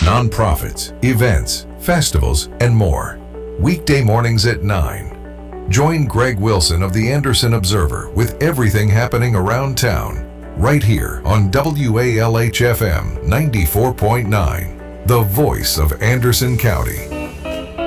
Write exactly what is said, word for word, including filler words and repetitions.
nonprofits, events, festivals, and more. Weekday mornings at nine. Join Greg Wilson of the Anderson Observer with everything happening around town, right here on W A L H F M ninety-four point nine, the voice of Anderson County.